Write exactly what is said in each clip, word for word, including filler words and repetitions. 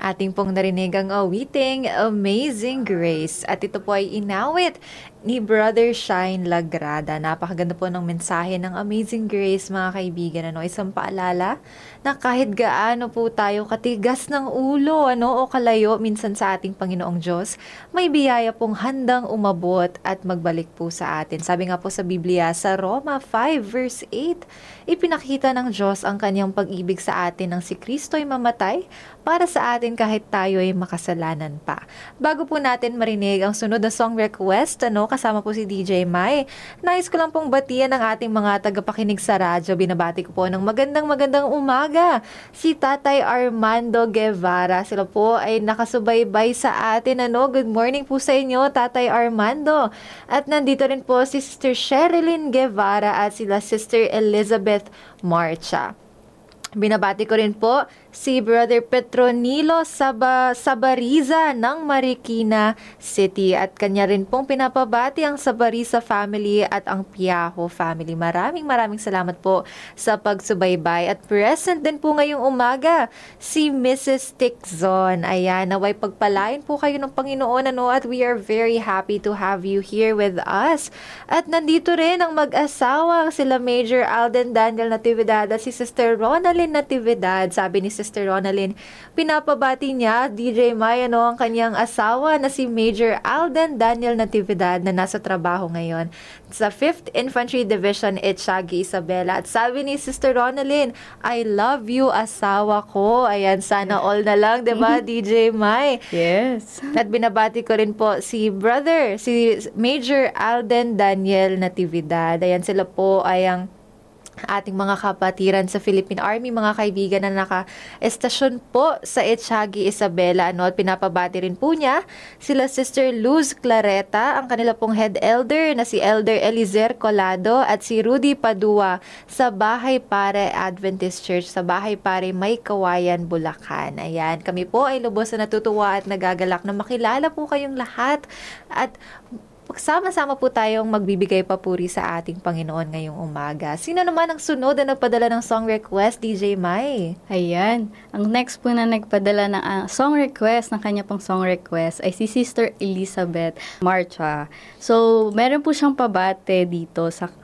Ating pong narinig ang awiting Amazing Grace. At ito po ay inawit ni Brother Shine Lagrada. Napakaganda po ng mensahe ng Amazing Grace, mga kaibigan. Ano, isang paalala na kahit gaano po tayo katigas ng ulo ano, o kalayo minsan sa ating Panginoong Diyos, may biyaya pong handang umabot at magbalik po sa atin. Sabi nga po sa Biblia sa Roma five verse eight, ipinakita ng Diyos ang kanyang pag-ibig sa atin nang si Kristo ay mamatay para sa atin kahit tayo ay makasalanan pa. Bago po natin marinig ang sunod na song request, ano, kasama po si D J Mai, nais ko lang pong batiyan ng ating mga tagapakinig sa radyo. Binabati ko po ng magandang magandang umaga si Tatay Armando Guevara. Sila po ay nakasubaybay sa atin. Ano? Good morning po sa inyo, Tatay Armando. At nandito rin po si Sister Sherilyn Guevara at sila Sister Elizabeth Marcha. Binabati ko rin po si Brother Petronilo Saba, Sabariza ng Marikina City at kanya rin pong pinapabati ang Sabariza family at ang Piajo family. Maraming maraming salamat po sa pagsubaybay at present din po ngayong umaga si Missus Tikzon. Ayan, naway pagpalain po kayo ng Panginoon, ano, at we are very happy to have you here with us. At nandito rin ang mag-asawa sila Major Alden Daniel Natividad at si Sister Ronald Natividad. Sabi ni Sister Ronalyn, pinapabati niya, D J Mai, ano, ang kanyang asawa na si Major Alden Daniel Natividad na nasa trabaho ngayon sa fifth Infantry Division Etchagi, Isabela. At sabi ni Sister Ronalyn, I love you, asawa ko. Ayan, sana all na lang, diba, D J Mai? Yes. At binabati ko rin po si brother, si Major Alden Daniel Natividad. Ayan, sila po ay ang ating mga kapatiran sa Philippine Army, mga kaibigan na naka-estasyon po sa Etchagi, Isabela. Ano, at pinapabati rin po niya sila Sister Luz Clareta, ang kanila pong head elder na si Elder Elizer Colado at si Rudy Padua sa Bahay Pare Adventist Church sa Bahay Pare May Kawayan, Bulacan. Ayan, kami po ay lubos na natutuwa at nagagalak na makilala po kayong lahat at sama-sama po tayong magbibigay papuri sa ating Panginoon ngayong umaga. Sino naman ang sunod na nagpadala ng song request, D J Mai? Ayan. Ang next po na nagpadala ng uh, song request, ng kanya pong song request, ay si Sister Elizabeth Marcha. So, meron po siyang pabate dito sa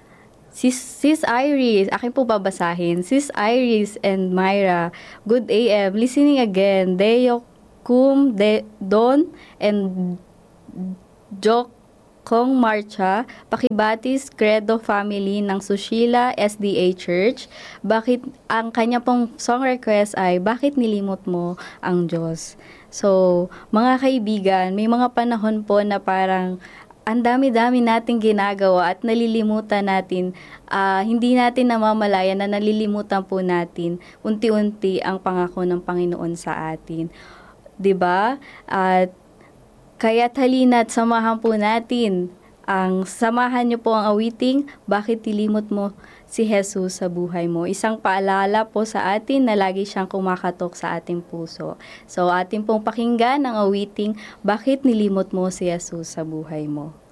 Sis, Sis Iris, akin po babasahin. Sis Iris and Myra, good A M, listening again. Deo Cum, De, Don, and Jok Kong Marcha, pakibatis Credo family ng Sushila S D A Church. Bakit ang kanya pong song request ay bakit nilimot mo ang Diyos? So, mga kaibigan, may mga panahon po na parang ang dami-dami nating ginagawa at nalilimutan natin, uh, hindi natin namamalayan na nalilimutan po natin unti-unti ang pangako ng Panginoon sa atin. 'Di ba? At kaya't halina't samahan po natin ang samahan niyo po ang awiting Bakit Nilimot Mo si Jesus sa Buhay Mo. Isang paalala po sa atin na lagi siyang kumakatok sa ating puso. So atin pong pakinggan ang awiting Bakit Nilimot Mo si Jesus sa Buhay Mo.